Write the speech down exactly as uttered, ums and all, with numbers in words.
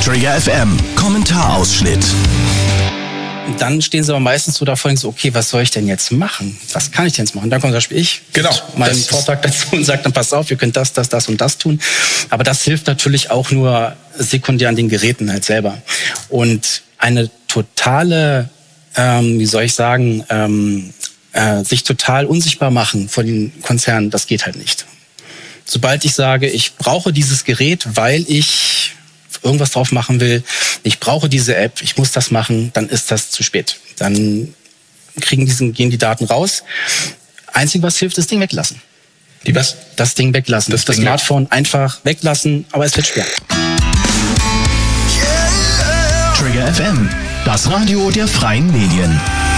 Trigger F M, Kommentarausschnitt. Dann stehen sie aber meistens so davor und so, okay, was soll ich denn jetzt machen? Was kann ich denn jetzt machen? Dann kommt zum Beispiel ich, genau, meinen Vortrag dazu und sagt dann, pass auf, ihr könnt das, das, das und das tun. Aber das hilft natürlich auch nur sekundär an den Geräten halt selber. Und eine totale, ähm, wie soll ich sagen, ähm, äh, sich total unsichtbar machen vor den Konzernen, das geht halt nicht. Sobald ich sage, ich brauche dieses Gerät, weil ich irgendwas drauf machen will, ich brauche diese App, ich muss das machen, dann ist das zu spät. Dann kriegen diesen, gehen die Daten raus. Einzig, was hilft, das Ding weglassen. Die was? Das Ding weglassen. Das, das Ding Smartphone weg. Einfach weglassen, aber es wird schwer. Trigger F M, das Radio der freien Medien.